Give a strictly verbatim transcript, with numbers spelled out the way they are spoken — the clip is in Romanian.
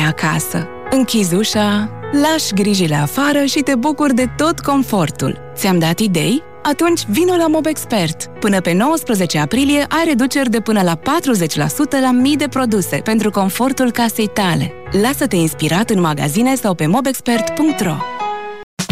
acasă. Închizi ușa, lași grijile afară și te bucuri de tot confortul. Ți-am dat idei? Atunci vino la Mobexpert. Până pe nouăsprezece aprilie ai reduceri de până la patruzeci la sută la mii de produse pentru confortul casei tale. Lasă-te inspirat în magazine sau pe mobexpert punct ro.